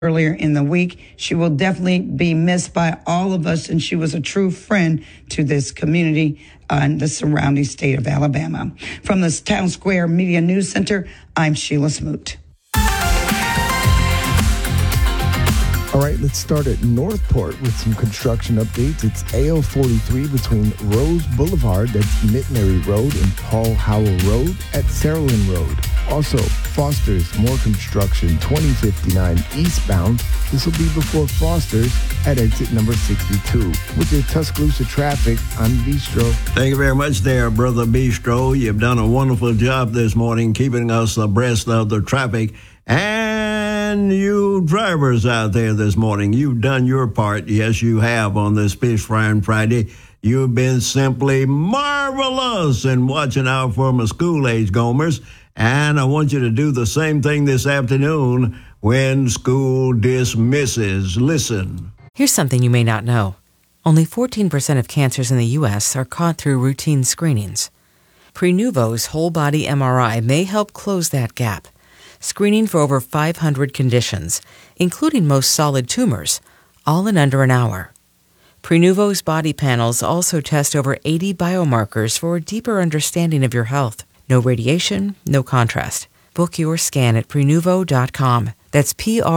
earlier in the week. She will definitely be missed by all of us, and she was a true friend to this community and the surrounding state of Alabama. From the Town Square Media News Center, I'm Sheila Smoot. All right, let's start at Northport with some construction updates. It's AL 43 between Rose Boulevard, that's Mittenary Road, and Paul Howell Road at Saraland Road. Also, Foster's, more construction, 2059 eastbound. This will be before Foster's at exit number 62. With the Tuscaloosa traffic, I'm Bistro. Thank you very much there, Brother Bistro. You've done a wonderful job this morning keeping us abreast of the traffic. And you drivers out there this morning, you've done your part. Yes, you have on this Fish Frying Friday. You've been simply marvelous in watching out for my school-age gomers. And I want you to do the same thing this afternoon when school dismisses. Listen. Here's something you may not know. Only 14% of cancers in the U.S. are caught through routine screenings. Prenuvo's whole-body MRI may help close that gap, screening for over 500 conditions, including most solid tumors, all in under an hour. Prenuvo's body panels also test over 80 biomarkers for a deeper understanding of your health. No radiation, no contrast. Book your scan at Prenuvo.com. That's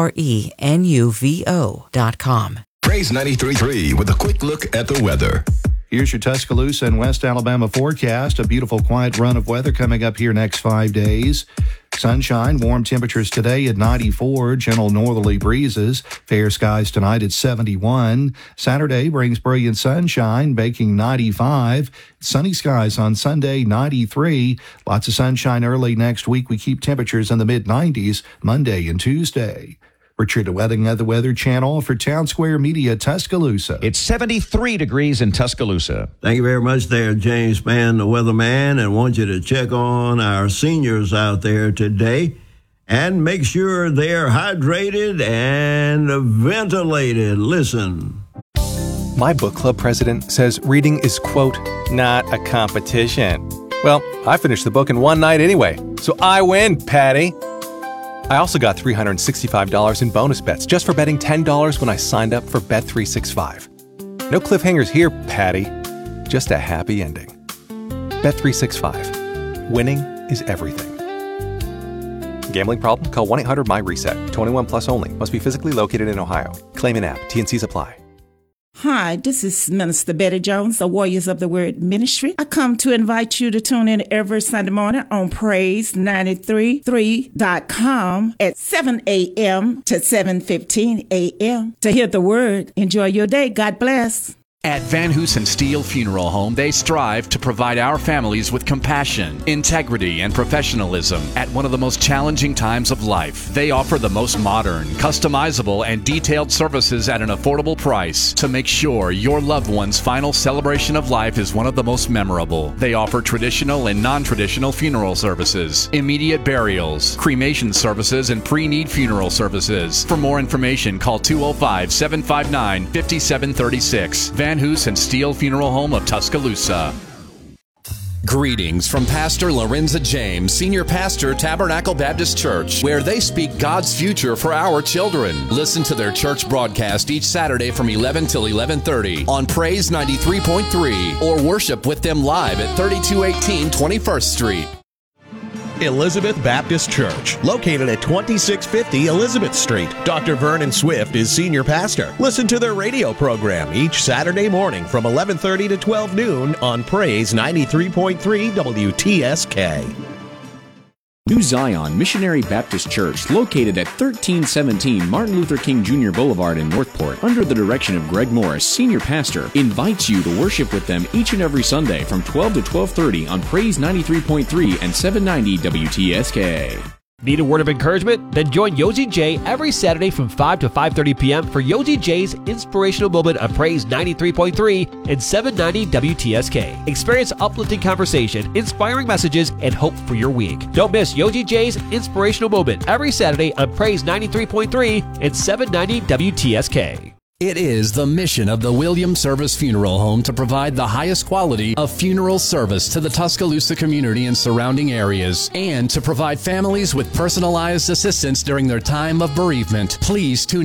Prenuvo.com. Praise 93.3 with a quick look at the weather. Here's your Tuscaloosa and West Alabama forecast. A beautiful, quiet run of weather coming up here next 5 days. Sunshine, warm temperatures today at 94, gentle northerly breezes. Fair skies tonight at 71. Saturday brings brilliant sunshine, baking 95. Sunny skies on Sunday, 93. Lots of sunshine early next week. We keep temperatures in the mid-90s Monday and Tuesday. Richard Wedding of the Weather Channel for Town Square Media, Tuscaloosa. It's 73 degrees in Tuscaloosa. Thank you very much there, James Spann, the weatherman, and want you to check on our seniors out there today and make sure they're hydrated and ventilated. Listen. My book club president says reading is, quote, not a competition. Well, I finished the book in one night anyway, so I win, Patty. I also got $365 in bonus bets just for betting $10 when I signed up for Bet365. No cliffhangers here, Patty. Just a happy ending. Bet365. Winning is everything. Gambling problem? Call 1-800-MY-RESET. 21 plus only. Must be physically located in Ohio. Claim in app. T&Cs apply. Hi, this is Minister Betty Jones, the Warriors of the Word Ministry. I come to invite you to tune in every Sunday morning on Praise933.com at 7 a.m. to 7:15 a.m. to hear the word. Enjoy your day. God bless. At Van Hoosen Steel Funeral Home, they strive to provide our families with compassion, integrity, and professionalism at one of the most challenging times of life. They offer the most modern, customizable, and detailed services at an affordable price to make sure your loved one's final celebration of life is one of the most memorable. They offer traditional and non-traditional funeral services, immediate burials, cremation services, and pre-need funeral services. For more information, call 205-759-5736. Van Hoosen Steel Funeral Home of Tuscaloosa. Greetings from Pastor Lorenza James, Senior Pastor, Tabernacle Baptist Church, where they speak God's future for our children. Listen to their church broadcast each Saturday from 11 till 11:30 on Praise 93.3 or worship with them live at 3218 21st Street. Elizabeth Baptist Church, located at 2650 Elizabeth Street. Dr. Vernon Swift is senior pastor. Listen to their radio program each Saturday morning from 11:30 to 12 noon on Praise 93.3 WTSK. New Zion Missionary Baptist Church, located at 1317 Martin Luther King Jr. Boulevard in Northport, under the direction of Greg Morris, Senior Pastor, invites you to worship with them each and every Sunday from 12 to 12:30 on Praise 93.3 and 790 WTSK. Need a word of encouragement? Then join Yosi J every Saturday from 5 to 5:30 p.m. for Yosi J's Inspirational Moment of Praise 93.3 and 790 WTSK. Experience uplifting conversation, inspiring messages, and hope for your week. Don't miss Yosi J's Inspirational Moment every Saturday on Praise 93.3 and 790 WTSK. It is the mission of the Williams Service Funeral Home to provide the highest quality of funeral service to the Tuscaloosa community and surrounding areas, and to provide families with personalized assistance during their time of bereavement. Please tune